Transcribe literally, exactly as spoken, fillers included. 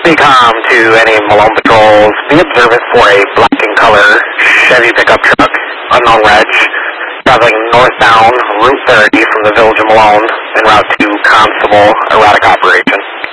Becom to any Malone patrols, be observant for a black in color Chevy pickup truck, unknown reg, traveling northbound Route thirty from the village of Malone en route to Constable erratic operation.